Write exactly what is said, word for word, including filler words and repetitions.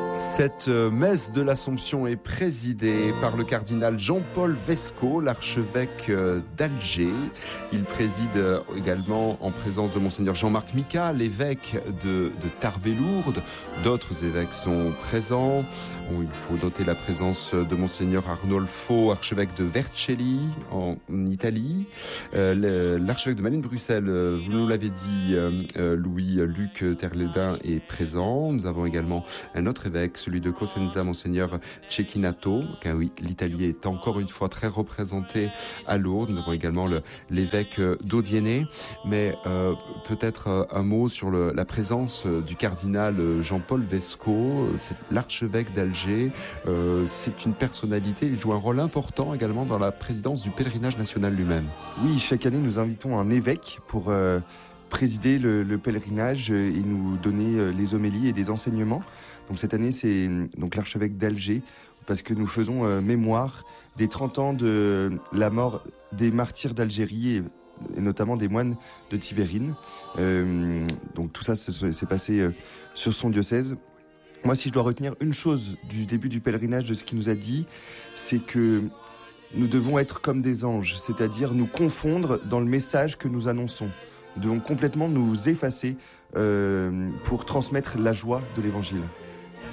Cette messe de l'Assomption est présidée par le cardinal Jean-Paul Vesco, l'archevêque d'Alger. Il préside également en présence de monseigneur Jean-Marc Mika, l'évêque de, de Tarbes-et-Lourdes. D'autres évêques sont présents. Il faut noter la présence de monseigneur Arnolfo, archevêque de Vercelli en Italie. L'archevêque de Malines-Bruxelles, vous nous l'avez dit, Louis-Luc Terledin est présent. Nous avons également un autre évêque, celui de Cosenza, monseigneur Cecchinato, car oui, l'Italie est encore une fois très représentée à Lourdes. Nous avons également le, l'évêque d'Odienné, mais euh, peut-être euh, un mot sur le, la présence du cardinal Jean-Paul Vesco, c'est l'archevêque d'Alger. Euh, c'est une personnalité, il joue un rôle important également dans la présidence du pèlerinage national lui-même. Oui, chaque année nous invitons un évêque pour euh, présider le, le pèlerinage et nous donner les homélies et des enseignements. Donc cette année, c'est donc l'archevêque d'Alger, parce que nous faisons euh, mémoire des trente ans de la mort des martyrs d'Algérie, et, et notamment des moines de Tibérine. Euh, donc tout ça s'est passé euh, sur son diocèse. Moi, si je dois retenir une chose du début du pèlerinage, de ce qu'il nous a dit, c'est que nous devons être comme des anges, c'est-à-dire nous confondre dans le message que nous annonçons. Nous devons complètement nous effacer euh, pour transmettre la joie de l'Évangile.